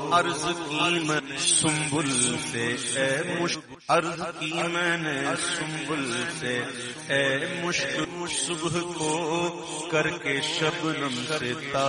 अर्ज की मैंने सुम्बुल से ए मुश्क, अर्ज की मैंने सुम्बुल से ए मुश्क, सुबह को करके शबनम से